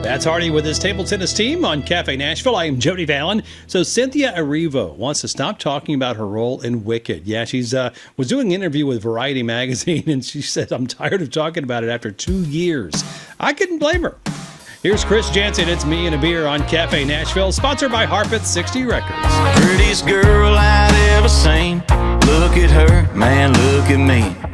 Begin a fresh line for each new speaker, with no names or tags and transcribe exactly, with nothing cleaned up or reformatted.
That's Hardy with his table tennis team on Cafe Nashville. I am Jody Vallon. So Cynthia Erivo wants to stop talking about her role in Wicked. Yeah, she's uh, was doing an interview with Variety magazine, and she said, I'm tired of talking about it after two years. I couldn't blame her. Here's Chris Jansen. It's Me and a Beer on Cafe Nashville, sponsored by Harpeth sixty Records.
Prettiest girl I'd ever seen. Look at her, man, look at me.